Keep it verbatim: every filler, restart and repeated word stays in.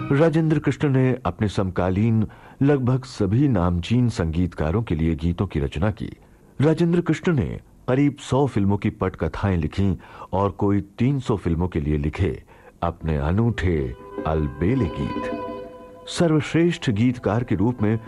राजेंद्र कृष्ण ने अपने समकालीन लगभग सभी नामचीन संगीतकारों के लिए गीतों की रचना की। राजेंद्र कृष्ण ने करीब सौ फिल्मों की पटकथाएं लिखीं और कोई तीन सौ फिल्मों के लिए लिखे अपने अनूठे अलबेले गीत। सर्वश्रेष्ठ गीतकार के रूप में